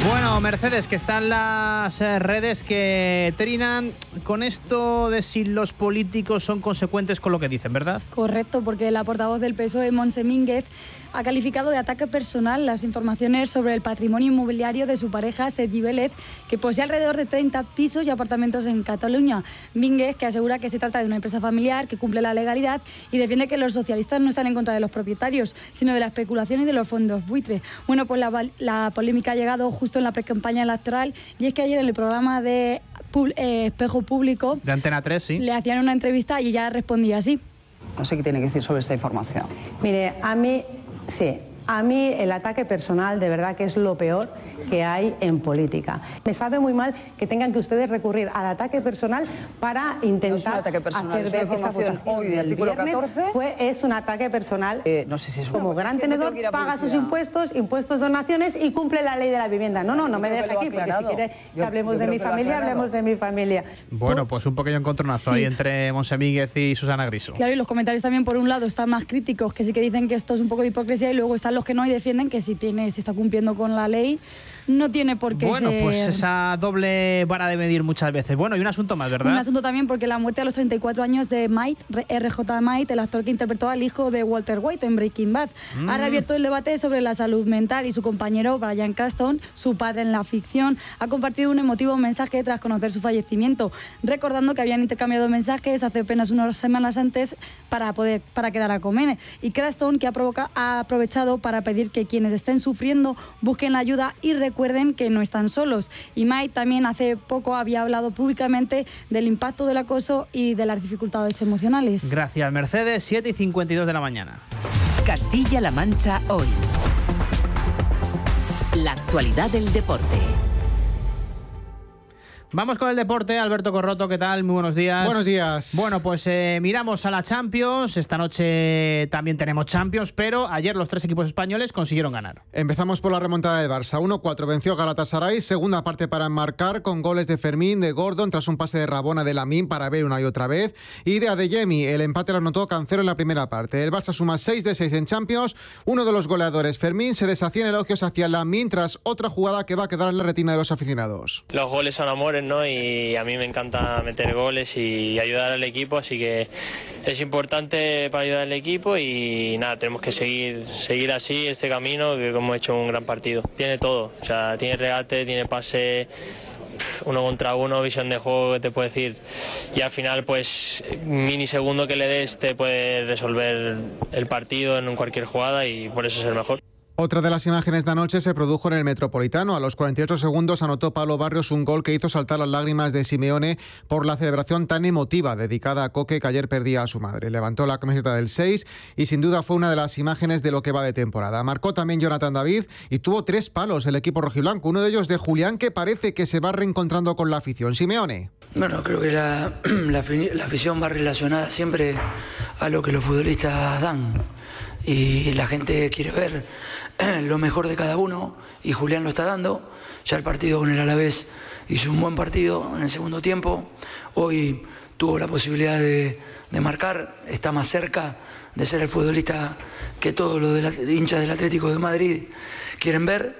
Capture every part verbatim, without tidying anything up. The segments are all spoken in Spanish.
Bueno, Mercedes, que están las redes que trinan con esto de si los políticos son consecuentes con lo que dicen, ¿verdad? Correcto, porque la portavoz del P S O E, Montse Mínguez, ha calificado de ataque personal las informaciones sobre el patrimonio inmobiliario de su pareja, Sergi Vélez, que posee alrededor de treinta pisos y apartamentos en Cataluña. Mínguez, que asegura que se trata de una empresa familiar que cumple la legalidad y defiende que los socialistas no están en contra de los propietarios, sino de la especulación y de los fondos buitre. Bueno, pues la, la polémica ha llegado justo en la precampaña electoral, y es que ayer en el programa de eh, Espejo Público de Antena tres, sí, le hacían una entrevista y ella respondía así. No sé qué tiene que decir sobre esta información. Mire, a mí, sí, a mí el ataque personal de verdad que es lo peor que hay en política. Me sabe muy mal que tengan que ustedes recurrir al ataque personal para intentar no es un ataque personal, hacer es una ver que esa información votación hoy de artículo catorce. Fue, es un ataque personal. Eh, no sé si es una Como gran tenedor paga sus impuestos, impuestos, donaciones y cumple la ley de la vivienda. No, no, no me deje aquí, porque si quiere que yo, hablemos yo de mi familia, hablemos de mi familia. Bueno, pues un pequeño encontronazo sí. ahí entre Montse Mínguez y Susana Griso. Claro, y los comentarios también, por un lado, están más críticos, que sí que dicen que esto es un poco de hipocresía, y luego están los que no y defienden que si tiene, si está cumpliendo con la ley, no tiene por qué bueno, ser... pues esa doble vara de medir muchas veces. Bueno, y un asunto más, ¿verdad? Un asunto también porque la muerte a los treinta y cuatro años de Mike, R J Mike, el actor que interpretó al hijo de Walter White en Breaking Bad, mm. ha reabierto el debate sobre la salud mental, y su compañero Bryan Cranston, su padre en la ficción, ha compartido un emotivo mensaje tras conocer su fallecimiento, recordando que habían intercambiado mensajes hace apenas unas semanas antes para poder para quedar a comer. Y Cranston, que ha, provoca, ha aprovechado para pedir que quienes estén sufriendo busquen la ayuda y recuerden que no están solos. Y Mike también hace poco había hablado públicamente del impacto del acoso y de las dificultades emocionales. Gracias, Mercedes. siete y cincuenta y dos de la mañana. Castilla-La Mancha hoy. La actualidad del deporte. Vamos con el deporte. Alberto Corroto, ¿qué tal? Muy buenos días. Buenos días. Bueno, pues eh, miramos a la Champions. Esta noche también tenemos Champions, pero ayer los tres equipos españoles consiguieron ganar. Empezamos por la remontada de Barça. uno cuatro venció Galatasaray. Segunda parte para enmarcar con goles de Fermín, de Gordon, tras un pase de Rabona de Lamine para ver una y otra vez. Y de Adeyemi. El empate lo anotó Cancelo en la primera parte. El Barça suma seis de seis en Champions. Uno de los goleadores, Fermín, se deshacía en elogios hacia Lamine tras otra jugada que va a quedar en la retina de los aficionados. Los goles son amores, ¿no? Y a mí me encanta meter goles y ayudar al equipo, así que es importante para ayudar al equipo y nada, tenemos que seguir seguir así este camino, que hemos hecho un gran partido. Tiene todo, o sea, tiene regate, tiene pase, uno contra uno, visión de juego, que te puedo decir, y al final pues minisegundo que le des te puede resolver el partido en cualquier jugada y por eso es el mejor. Otra de las imágenes de anoche se produjo en el Metropolitano. A los cuarenta y ocho segundos anotó Pablo Barrios un gol que hizo saltar las lágrimas de Simeone por la celebración tan emotiva dedicada a Coque, que ayer perdía a su madre. Levantó la camiseta del seis y sin duda fue una de las imágenes de lo que va de temporada. Marcó también Jonathan David y tuvo tres palos el equipo rojiblanco. Uno de ellos de Julián, que parece que se va reencontrando con la afición. Simeone. Bueno, creo que la, la, la afición va relacionada siempre a lo que los futbolistas dan. Y la gente quiere ver lo mejor de cada uno y Julián lo está dando. Ya el partido con el Alavés hizo un buen partido en el segundo tiempo. Hoy tuvo la posibilidad de, de marcar, está más cerca de ser el futbolista que todos los de la, hinchas del Atlético de Madrid quieren ver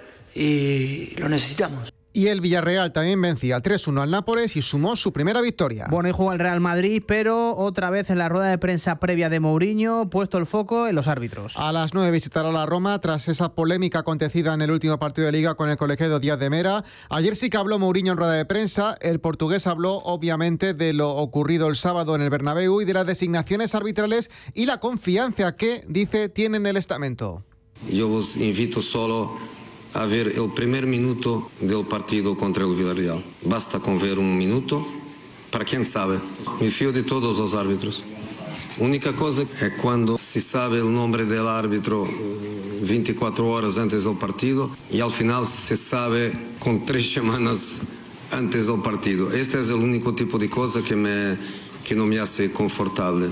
y lo necesitamos. Y el Villarreal también vencía tres uno al Nápoles y sumó su primera victoria. Bueno, y jugó el Real Madrid, pero otra vez en la rueda de prensa previa de Mourinho, puesto el foco en los árbitros. A las nueve visitará la Roma tras esa polémica acontecida en el último partido de Liga con el colegiado Díaz de Mera. Ayer sí que habló Mourinho en rueda de prensa. El portugués habló obviamente de lo ocurrido el sábado en el Bernabéu y de las designaciones arbitrales y la confianza que, dice, tiene en el estamento. Yo os invito solo a ver el primer minuto del partido contra el Villarreal. Basta con ver un minuto, para quien sabe. Me fío de todos los árbitros. Única cosa es cuando se sabe el nombre del árbitro veinticuatro horas antes del partido y al final se sabe con tres semanas antes del partido. Este es el único tipo de cosa que, me, que no me hace confortable.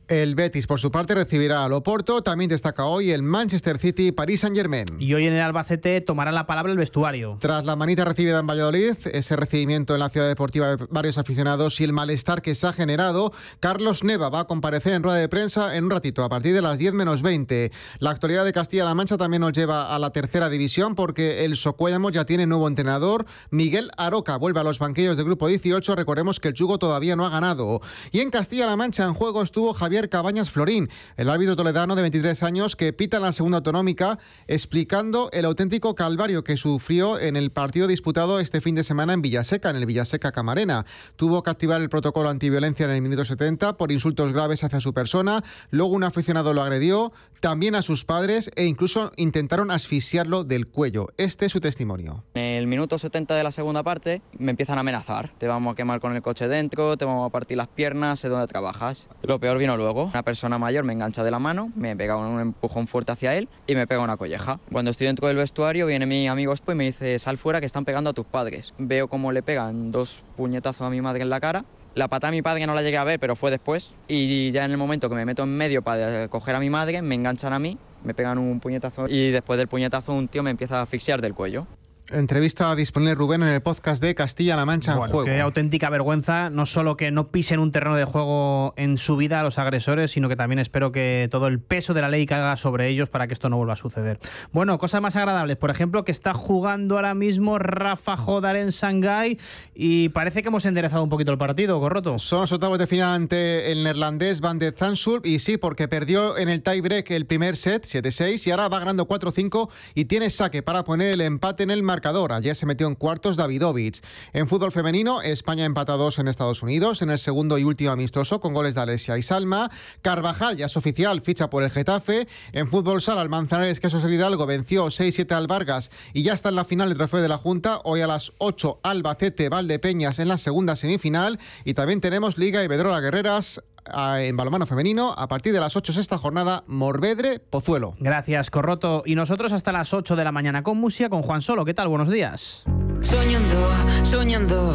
El Betis, por su parte, recibirá al Oporto. También destaca hoy el Manchester City, Paris Saint-Germain. Y hoy en el Albacete tomará la palabra el vestuario. Tras la manita recibida en Valladolid, ese recibimiento en la ciudad deportiva de varios aficionados y el malestar que se ha generado, Carlos Neva va a comparecer en rueda de prensa en un ratito, a partir de las diez menos veinte. La actualidad de Castilla-La Mancha también nos lleva a la tercera división porque el Socuéllamos ya tiene nuevo entrenador. Miguel Aroca vuelve a los banquillos del grupo dieciocho. Recordemos que el Yugo todavía no ha ganado. Y en Castilla-La Mancha en juego estuvo Javier Cabañas Florín, el árbitro toledano de veintitrés años que pita en la segunda autonómica, explicando el auténtico calvario que sufrió en el partido disputado este fin de semana en Villaseca, en el Villaseca Camarena. Tuvo que activar el protocolo antiviolencia en el minuto setenta por insultos graves hacia su persona, luego un aficionado lo agredió, también a sus padres e incluso intentaron asfixiarlo del cuello. Este es su testimonio. En el minuto setenta de la segunda parte me empiezan a amenazar. Te vamos a quemar con el coche dentro, te vamos a partir las piernas, sé dónde trabajas. Lo peor vino luego. Una persona mayor me engancha de la mano, me pega un empujón fuerte hacia él y me pega una colleja. Cuando estoy dentro del vestuario viene mi amigo Espo y me dice: sal fuera que están pegando a tus padres. Veo cómo le pegan dos puñetazos a mi madre en la cara. La patada a mi padre no la llegué a ver, pero fue después. Y ya en el momento que me meto en medio para coger a mi madre, me enganchan a mí, me pegan un puñetazo y después del puñetazo un tío me empieza a asfixiar del cuello. Entrevista disponible, Rubén, en el podcast de Castilla-La Mancha bueno, en juego. Qué auténtica vergüenza, no solo que no pisen un terreno de juego en su vida a los agresores, sino que también espero que todo el peso de la ley caiga sobre ellos para que esto no vuelva a suceder. Bueno, cosas más agradables, por ejemplo, que está jugando ahora mismo Rafa Jodar en Shanghái y parece que hemos enderezado un poquito el partido, Corroto. Son los octavos de final ante el neerlandés Van de Zandschulp y sí, porque perdió en el tiebreak el primer set, siete seis, y ahora va ganando cuatro cinco y tiene saque para poner el empate en el marcador. Ayer se metió en cuartos Davidovich. En fútbol femenino, España empata dos en Estados Unidos, en el segundo y último amistoso, con goles de Alessia y Salma. Carvajal, ya es oficial, ficha por el Getafe. En fútbol sala, el Manzanares Quesos el Hidalgo venció seis siete al Vargas y ya está en la final del trofeo de la Junta. Hoy a las ocho, Albacete Valdepeñas en la segunda semifinal. Y también tenemos Liga Iberdrola Guerreras en balonmano femenino. A partir de las ocho esta jornada, Morvedre Pozuelo. Gracias, Corroto. Y nosotros hasta las ocho de la mañana con música con Juan Solo. ¿Qué tal? Buenos días. Soñando, soñando,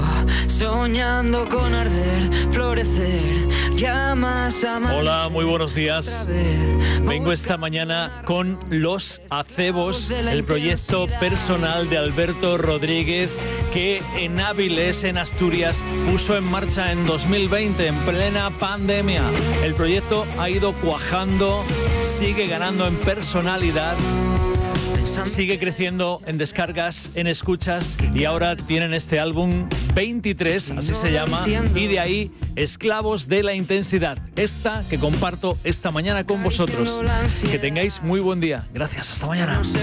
soñando con arder, florecer, llamas a mar. Hola, muy buenos días. Vengo esta mañana con Los Acebos, el proyecto personal de Alberto Rodríguez que en Áviles, en Asturias, puso en marcha en dos mil veinte, en plena pandemia. El proyecto ha ido cuajando, sigue ganando en personalidad, sigue creciendo en descargas, en escuchas y ahora tienen este álbum veintitrés, así se llama, y de ahí Esclavos de la Intensidad, esta que comparto esta mañana con vosotros. Que tengáis muy buen día. Gracias, hasta mañana.